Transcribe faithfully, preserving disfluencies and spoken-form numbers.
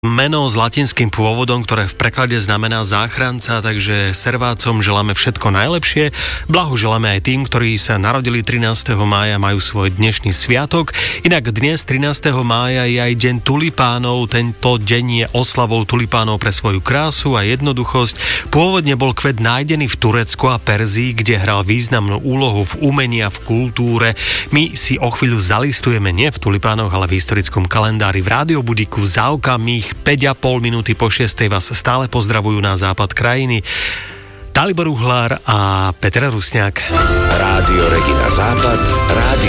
Meno s latinským pôvodom, ktoré v preklade znamená záchranca, takže Servácom želáme všetko najlepšie. Blahoželáme aj tým, ktorí sa narodili trinásteho mája, majú svoj dnešný sviatok. Inak dnes, trinásteho mája, je aj deň tulipánov. Tento deň je oslavou tulipánov pre svoju krásu a jednoduchosť. Pôvodne bol kvet nájdený v Turecku a Perzii, kde hral významnú úlohu v umení a v kultúre. My si o chvíľu zalistujeme nie v tulipánoch, ale v historickom kalendári. V Rádiobudíku za okamih päť a pol minúty po šiestej vás stále pozdravujú na západ krajiny Dalibor Uhlár a Peter Rusňák. Rádio Regina Západ, Rádio